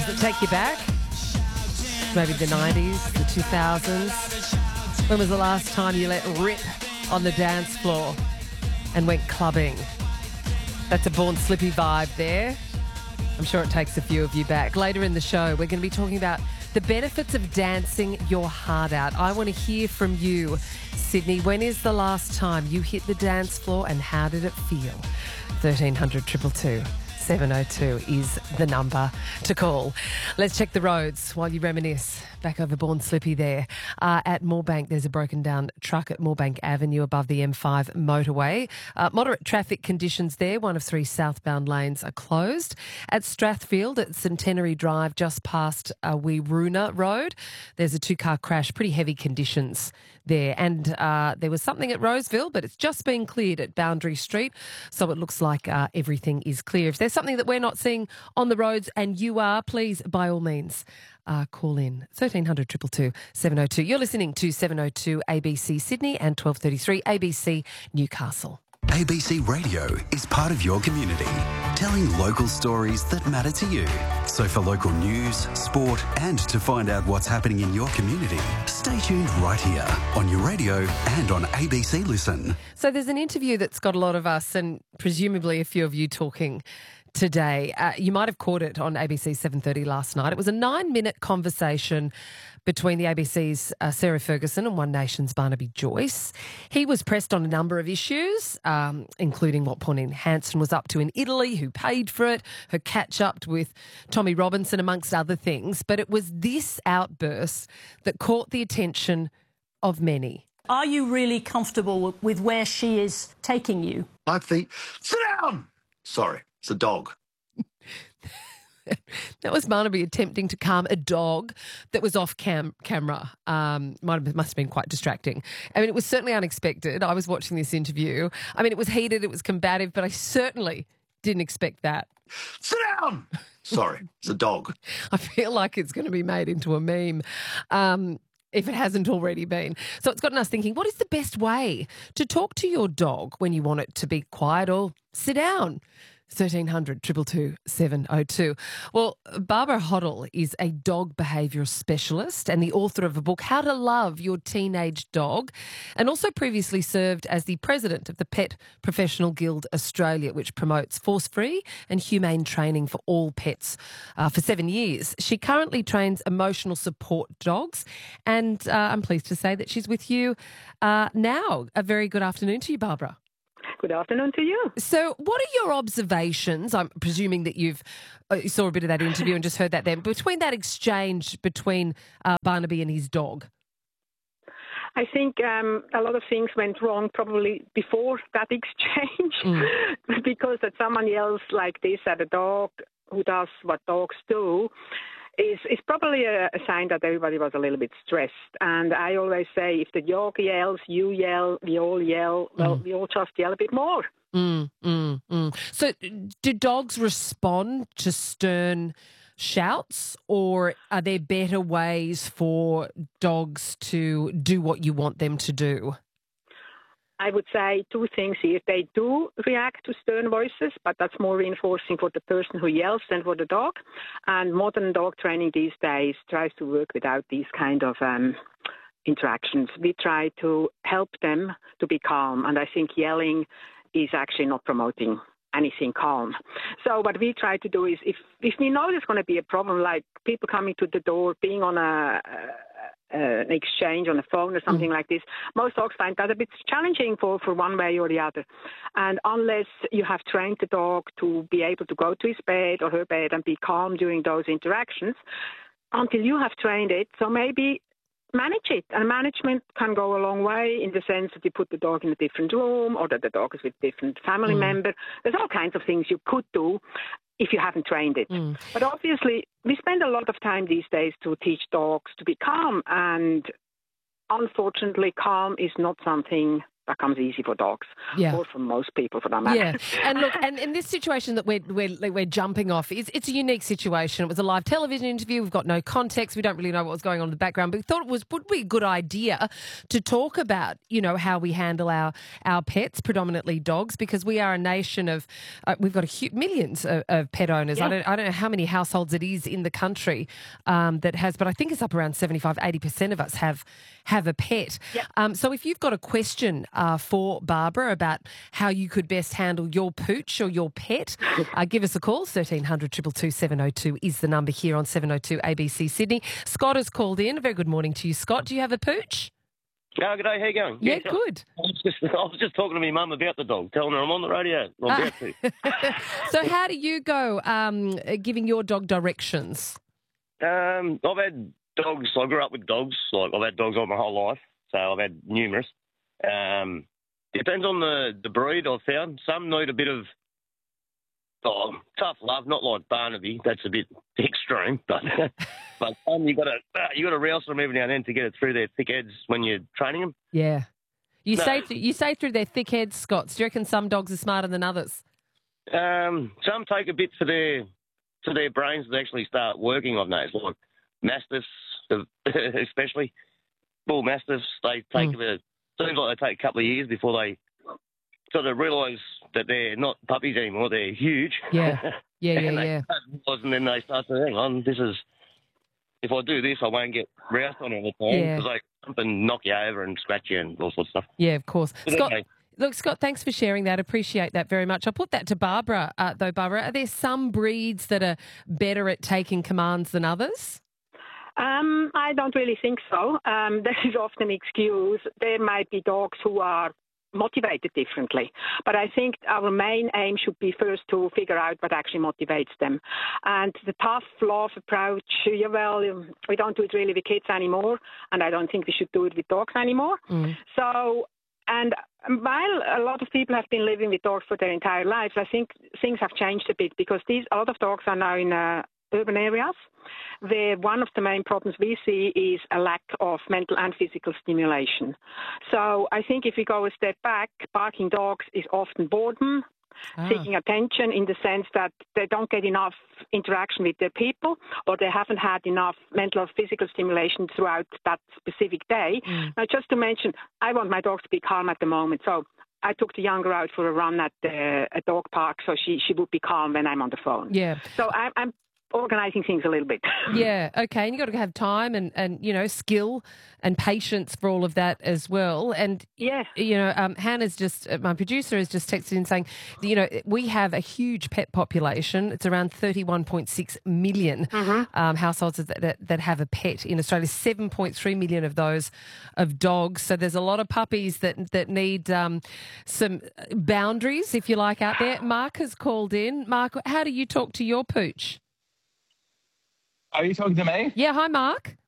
that take you back? Maybe the 90s, the 2000s. When was the last time you let rip on the dance floor and went clubbing? That's a Born Slippy vibe there. I'm sure it takes a few of you back. Later in the show, we're going to be talking about the benefits of dancing your heart out. I want to hear from you, Sydney. When is the last time you hit the dance floor and how did it feel? 1300 222 702 is the number to call. Let's check the roads while you reminisce. Back over Born Slippy there. At Moorebank, there's a broken down truck at Moorebank Avenue above the M5 motorway. Moderate traffic conditions there. One of three southbound lanes are closed. At Strathfield at Centenary Drive, just past Weeroona Road, there's a two-car crash. Pretty heavy conditions there. And there was something at Roseville, but it's just been cleared at Boundary Street. So it looks like everything is clear. If there's something that we're not seeing on the roads and you are, please, by all means, call in 1300 222 702. You're listening to 702 ABC Sydney and 1233 ABC Newcastle. ABC Radio is part of your community, telling local stories that matter to you. So for local news, sport and to find out what's happening in your community, stay tuned right here on your radio and on ABC Listen. So there's an interview that's got a lot of us and presumably a few of you talking today. You might have caught it on ABC 7:30 last night. It was a 9-minute conversation between the ABC's Sarah Ferguson and One Nation's Barnaby Joyce. He was pressed on a number of issues, including what Pauline Hanson was up to in Italy, who paid for it, her catch-up with Tommy Robinson, amongst other things. But it was this outburst that caught the attention of many. Are you really comfortable with where she is taking you? I think, sit down! Sorry, it's a dog. That was Barnaby attempting to calm a dog that was off camera. Must have been quite distracting. I mean, it was certainly unexpected. I was watching this interview. I mean, it was heated, it was combative, but I certainly didn't expect that. Sit down! Sorry, it's a dog. I feel like it's going to be made into a meme. If it hasn't already been. So it's gotten us thinking, what is the best way to talk to your dog when you want it to be quiet or sit down? 1300 222 702. Well, Barbara Hoddle is a dog behaviour specialist and the author of a book, How to Love Your Teenage Dog, and also previously served as the president of the Pet Professional Guild Australia, which promotes force-free and humane training for all pets for 7 years. She currently trains emotional support dogs, and I'm pleased to say that she's with you now. A very good afternoon to you, Barbara. Good afternoon to you. So what are your observations? I'm presuming that you saw a bit of that interview and just heard that then. Between that exchange between Barnaby and his dog. I think a lot of things went wrong probably before that exchange because that someone yells like this at a dog who does what dogs do is probably a sign that everybody was a little bit stressed. And I always say, if the dog yells, you yell, we all yell, well, we all just yell a bit more. So do dogs respond to stern shouts, or are there better ways for dogs to do what you want them to do? I would say two things here. They do react to stern voices, but that's more reinforcing for the person who yells than for the dog. And modern dog training these days tries to work without these kind of interactions. We try to help them to be calm, and I think yelling is actually not promoting anything calm. So what we try to do is if we know there's going to be a problem, like people coming to the door, being on an exchange on the phone or something like this, most dogs find that a bit challenging for one way or the other. And unless you have trained the dog to be able to go to his bed or her bed and be calm during those interactions, until you have trained it, so maybe manage it. And management can go a long way in the sense that you put the dog in a different room or that the dog is with a different family member. There's all kinds of things you could do if you haven't trained it. But obviously, we spend a lot of time these days to teach dogs to be calm. And unfortunately, calm is not something that comes easy for dogs, or for most people for that matter. Yeah, and look, and in this situation that we're jumping off, it's a unique situation. It was a live television interview. We've got no context. We don't really know what was going on in the background, but we thought would be a good idea to talk about, how we handle our pets, predominantly dogs, because we are a nation of we've got millions of pet owners. Yeah. I don't know how many households it is in the country that has, but I think it's up around 75-80% of us have a pet. Yeah. So if you've got a question for Barbara about how you could best handle your pooch or your pet, give us a call. 1300 222 702 is the number here on 702 ABC Sydney. Scott has called in. A very good morning to you, Scott. Do you have a pooch? Oh, good day. How you going? Yeah, good. I was just talking to my mum about the dog, telling her I'm on the radio. I'm about to. So how do you go giving your dog directions? I've had dogs. I grew up with dogs. Like, I've had dogs all my whole life, so I've had numerous. Depends on the breed I've found. Some need a bit of tough love, not like Barnaby. That's a bit extreme, but some you got to rouse them every now and then to get it through their thick heads when you're training them. Yeah, you say through their thick heads, Scott. Do you reckon some dogs are smarter than others? Some take a bit for their brains to actually start working on those, like mastiffs, especially bull mastiffs. They take seems like they take a couple of years before they sort of realise that they're not puppies anymore. They're huge. Yeah. And then they start to hang on. If I do this, I won't get roused on it all the time because they jump and knock you over and scratch you and all sorts of stuff. Yeah, of course. Scott, anyway. Look, Scott, thanks for sharing that. Appreciate that very much. I'll put that to Barbara, though, Barbara. Are there some breeds that are better at taking commands than others? I don't really think so. This is often an excuse. There might be dogs who are motivated differently. But I think our main aim should be first to figure out what actually motivates them. And the tough love approach, we don't do it really with kids anymore, and I don't think we should do it with dogs anymore. So, and while a lot of people have been living with dogs for their entire lives, I think things have changed a bit because a lot of dogs are now in urban areas where one of the main problems we see is a lack of mental and physical stimulation. So I think if we go a step back, barking dogs is often boredom, seeking attention in the sense that they don't get enough interaction with their people or they haven't had enough mental or physical stimulation throughout that specific day. Now, just to mention, I want my dog to be calm at the moment. So I took the younger out for a run at a dog park, so she would be calm when I'm on the phone. Yeah. So I'm organising things a little bit. Yeah, okay. And you've got to have time and skill and patience for all of that as well. And, Hannah's my producer has just texted in saying, we have a huge pet population. It's around 31.6 million households that have a pet in Australia, 7.3 million of those of dogs. So there's a lot of puppies that need some boundaries, if you like, out there. Mark has called in. Mark, how do you talk to your pooch? Are you talking to me? Yeah, hi, Mark.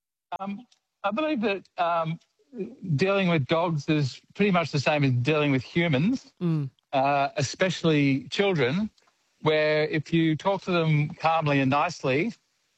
I believe that dealing with dogs is pretty much the same as dealing with humans, especially children, where if you talk to them calmly and nicely,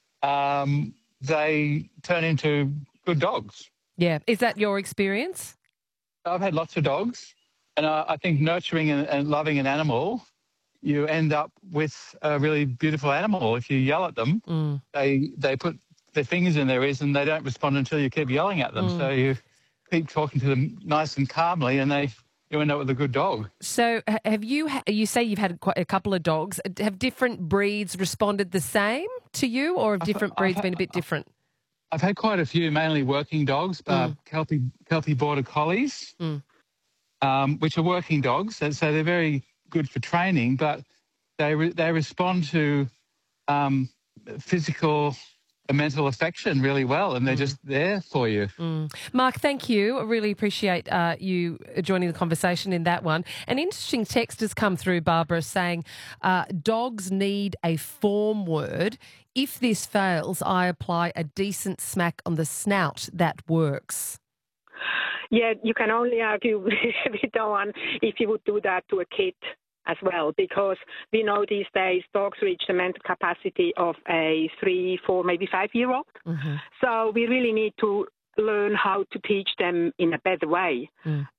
they turn into good dogs. Yeah. Is that your experience? I've had lots of dogs, and I think nurturing and loving an animal, you end up with a really beautiful animal. If you yell at them, they put their fingers in their ears and they don't respond until you keep yelling at them. So you keep talking to them nice and calmly and you end up with a good dog. So have you say you've had quite a couple of dogs. Have different breeds responded the same to you, or have different breeds been a bit different? I've had quite a few, mainly working dogs, Kelpie Border Collies, which are working dogs. So they're very good for training, but they respond to physical and mental affection really well, and they're just there for you. Mark, thank you. I really appreciate you joining the conversation in that one. An interesting text has come through, Barbara, saying dogs need a form word. If this fails, I apply a decent smack on the snout. That works. Yeah, you can only argue with that one if you would do that to a kid as well, because we know these days dogs reach the mental capacity of a 3, 4, maybe 5-year-old. So we really need to learn how to teach them in a better way.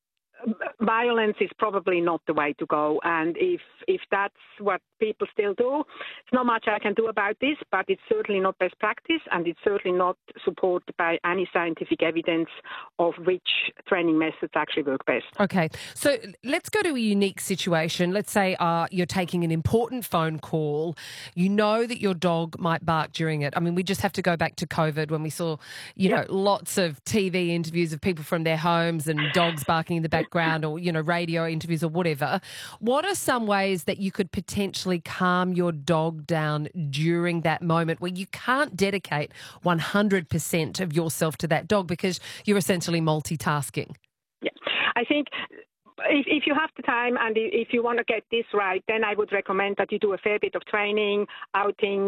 violence is probably not the way to go. And if that's what people still do, there's not much I can do about this, but it's certainly not best practice, and it's certainly not supported by any scientific evidence of which training methods actually work best. Okay, so let's go to a unique situation. Let's say you're taking an important phone call. You know that your dog might bark during it. I mean, we just have to go back to COVID when we saw, you know, lots of TV interviews of people from their homes and dogs barking in the background, or, you know, radio interviews or whatever. What are some ways that you could potentially calm your dog down during that moment where you can't dedicate 100% of yourself to that dog because you're essentially multitasking? Yeah, I think if you have the time and if you want to get this right, then I would recommend that you do a fair bit of training, outings,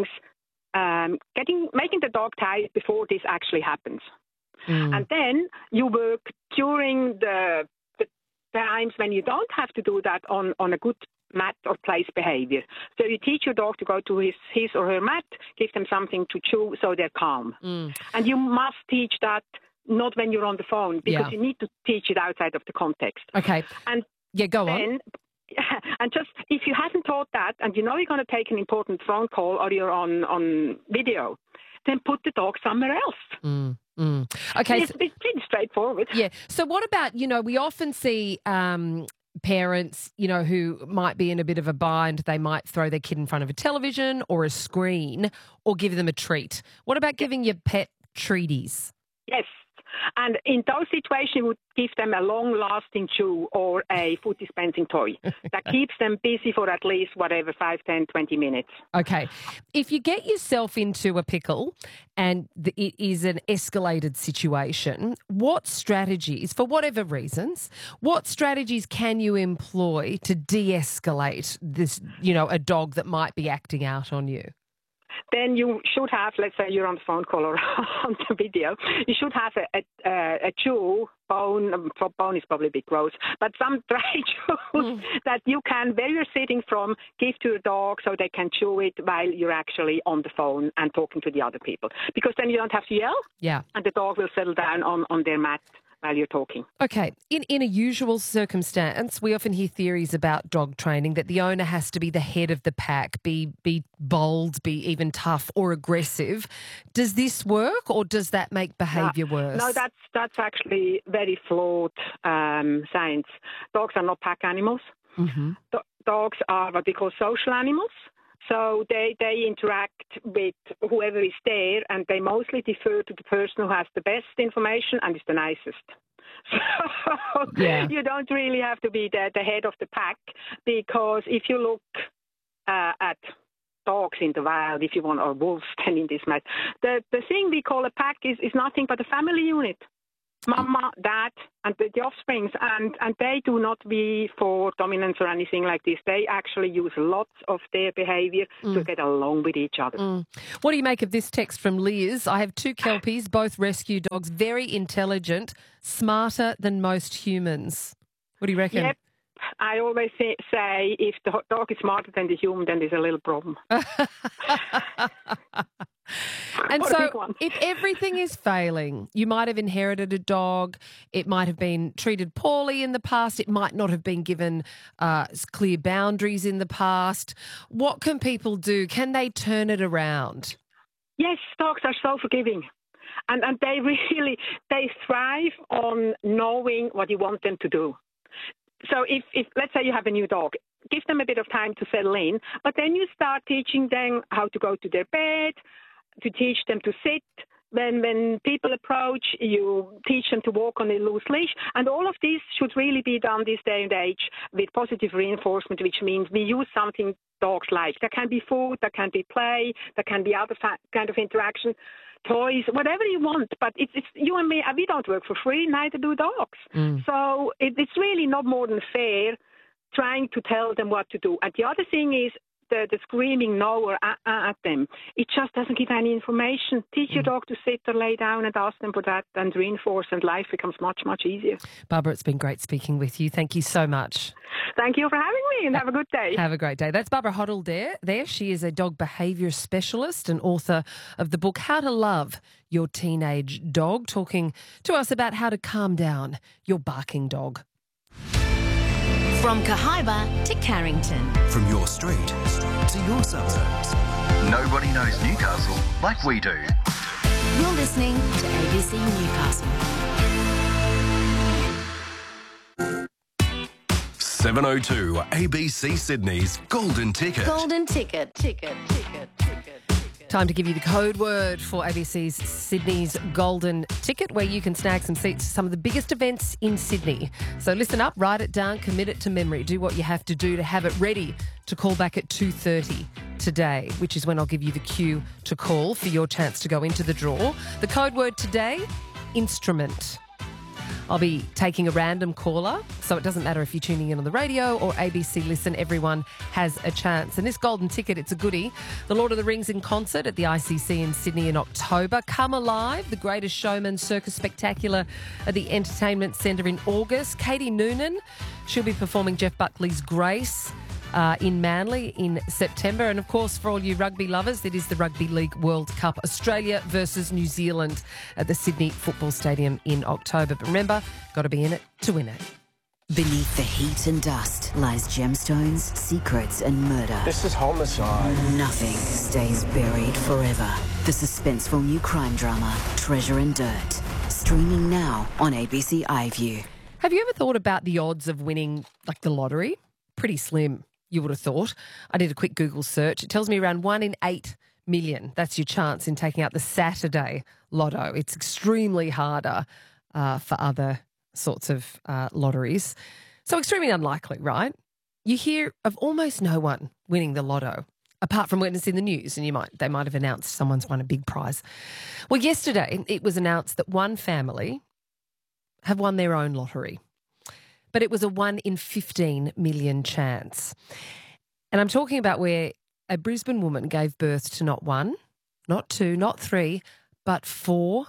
making the dog tired before this actually happens. And then you work during the times when you don't have to do that on a good mat or place behavior. So you teach your dog to go to his or her mat, give them something to chew so they're calm. And you must teach that not when you're on the phone, because you need to teach it outside of the context. Okay. And go on. And just if you haven't taught that and you know you're going to take an important phone call or you're on video, then put the dog somewhere else. Okay. It's pretty straightforward. Yeah. So what about, you know, we often see parents, you know, who might be in a bit of a bind. They might throw their kid in front of a television or a screen or give them a treat. What about giving your pet treaties? Yes. And in those situations, you would give them a long-lasting chew or a food dispensing toy that keeps them busy for at least, 5, 10, 20 minutes. Okay. If you get yourself into a pickle and it is an escalated situation, what strategies, for whatever reasons, what strategies can you employ to de-escalate this, you know, a dog that might be acting out on you? Then you should have, let's say you're on the phone call or on the video, you should have a chew bone. Bone is probably a bit gross, but some dry chews that you can, where you're sitting from, give to your dog so they can chew it while you're actually on the phone and talking to the other people. Because then you don't have to yell, and the dog will settle down on their mat while you're talking. Okay. In a usual circumstance, we often hear theories about dog training that the owner has to be the head of the pack, be bold, be even tough or aggressive. Does this work, or does that make behaviour worse? No, that's actually very flawed science. Dogs are not pack animals. Dogs are what we call social animals. So they interact with whoever is there, and they mostly defer to the person who has the best information and is the nicest. So you don't really have to be the head of the pack, because if you look at dogs in the wild, if you want, or wolves, then in this match, the thing we call a pack is nothing but a family unit. Mama, dad, and the offsprings, and they do not be for dominance or anything like this. They actually use lots of their behaviour to get along with each other. What do you make of this text from Liz? I have 2 Kelpies, both rescue dogs, very intelligent, smarter than most humans. What do you reckon? Yep. I always say if the dog is smarter than the human, then there's a little problem. And so if everything is failing, you might have inherited a dog, it might have been treated poorly in the past, it might not have been given clear boundaries in the past. What can people do? Can they turn it around? Yes, dogs are so forgiving. And they thrive on knowing what you want them to do. So if let's say you have a new dog, give them a bit of time to settle in, but then you start teaching them how to go to their bed, to teach them to sit. When people approach, you teach them to walk on a loose leash. And all of this should really be done this day and age with positive reinforcement, which means we use something dogs like. That can be food, that can be play, that can be other kind of interaction, toys, whatever you want. But it's you and me, we don't work for free, neither do dogs. So it's really not more than fair trying to tell them what to do. And the other thing is, the screaming no or at them, it just doesn't give any information. Teach your dog to sit or lay down and ask them for that, and reinforce, and life becomes much, much easier. Barbara, it's been great speaking with you. Thank you so much. Thank you for having me, and have a good day. Have a great day. That's Barbara Hoddle there. She is a dog behaviour specialist and author of the book How to Love Your Teenage Dog, talking to us about how to calm down your barking dog. From Cahaiba to Carrington. From your street to your suburbs. Nobody knows Newcastle like we do. You're listening to ABC Newcastle. 7:02 ABC Sydney's Golden Ticket. Golden Ticket. Time to give you the code word for ABC's Sydney's Golden Ticket, where you can snag some seats to some of the biggest events in Sydney. So listen up, write it down, commit it to memory. Do what you have to do to have it ready to call back at 2:30 today, which is when I'll give you the cue to call for your chance to go into the draw. The code word today, instrument. I'll be taking a random caller, so it doesn't matter if you're tuning in on the radio or ABC Listen, everyone has a chance. And this golden ticket, it's a goodie. The Lord of the Rings in concert at the ICC in Sydney in October. Come Alive, the Greatest Showman Circus Spectacular at the Entertainment Centre in August. Katie Noonan, she'll be performing Jeff Buckley's Grace in Manly in September. And of course, for all you rugby lovers, it is the Rugby League World Cup, Australia versus New Zealand at the Sydney Football Stadium in October. But remember, got to be in it to win it. Beneath the heat and dust lies gemstones, secrets and murder. This is homicide. Nothing stays buried forever. The suspenseful new crime drama, Treasure and Dirt. Streaming now on ABC iView. Have you ever thought about the odds of winning, like, the lottery? Pretty slim, you would have thought. I did a quick Google search. It tells me around 1 in 8 million. That's your chance in taking out the Saturday lotto. It's extremely harder for other sorts of lotteries. So extremely unlikely, right? You hear of almost no one winning the lotto, apart from when it's in the news and they might have announced someone's won a big prize. Well, yesterday it was announced that one family have won their own lottery. But it was a 1 in 15 million chance. And I'm talking about where a Brisbane woman gave birth to not 1, not 2, not 3, but 4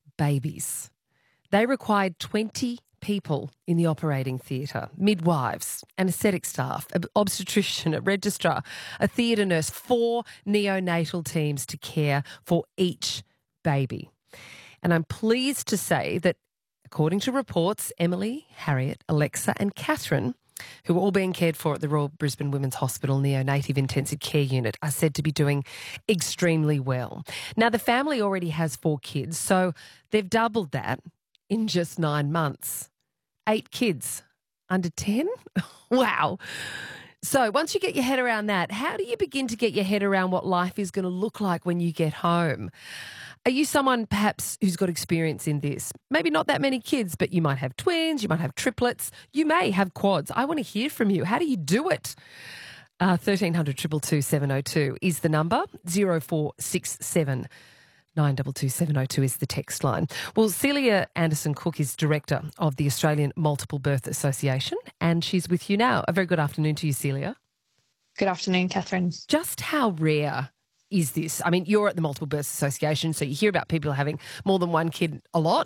babies. They required 20 people in the operating theatre, midwives, anaesthetic staff, an obstetrician, a registrar, a theatre nurse, 4 neonatal teams to care for each baby. And I'm pleased to say that, according to reports, Emily, Harriet, Alexa and Catherine, who are all being cared for at the Royal Brisbane Women's Hospital Neonatal Intensive Care Unit, are said to be doing extremely well. Now, the family already has 4 kids, so they've doubled that in just 9 months. 8 kids under 10? Wow. So once you get your head around that, how do you begin to get your head around what life is going to look like when you get home? Are you someone perhaps who's got experience in this? Maybe not that many kids, but you might have twins, you might have triplets, you may have quads. I want to hear from you. How do you do it? 1300 222 702 is the number. 0467 922 702 is the text line. Well, Celia Anderson-Cook is Director of the Australian Multiple Birth Association, and she's with you now. A very good afternoon to you, Celia. Good afternoon, Catherine. Just how rare is this? I mean, you're at the Multiple Birth Association, so you hear about people having more than one kid a lot.